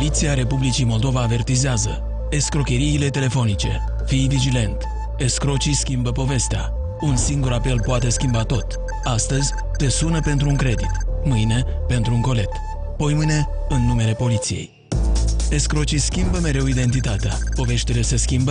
Poliția Republicii Moldova avertizează: escrocheriile telefonice. Fii vigilent. Escrocii schimbă povestea. Un singur apel poate schimba tot. Astăzi te sună pentru un credit, mâine pentru un colet, poimâine în numele poliției. Escrocii schimbă mereu identitatea. Poveștile se schimbă,